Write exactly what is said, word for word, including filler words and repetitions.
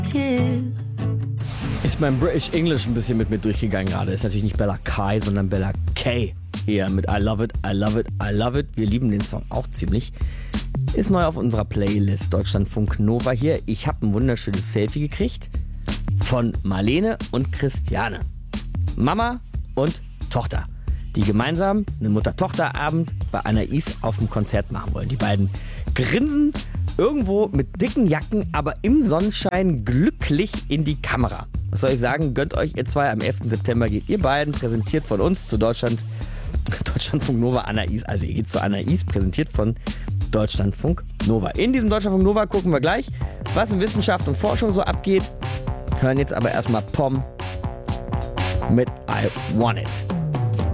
too. Ist mein British English ein bisschen mit mir durchgegangen gerade. Ist natürlich nicht Bella Kai, sondern Bella Kay. Hier mit I Love It, I Love It, I Love It. Wir lieben den Song auch ziemlich. Ist neu auf unserer Playlist Deutschlandfunk Nova hier. Ich habe ein wunderschönes Selfie gekriegt von Marlene und Christiane. Mama und Tochter, die gemeinsam einen Mutter-Tochter-Abend bei Anais auf dem Konzert machen wollen. Die beiden grinsen irgendwo mit dicken Jacken, aber im Sonnenschein glücklich in die Kamera. Was soll ich sagen? Gönnt euch ihr zwei. Am elften September geht ihr beiden, präsentiert von uns zu Deutschland, Deutschlandfunk Nova Anais. Also ihr geht zu Anais, präsentiert von Deutschlandfunk Nova. In diesem Deutschlandfunk Nova gucken wir gleich, was in Wissenschaft und Forschung so abgeht. Hören jetzt aber erstmal Pom mit I Want It.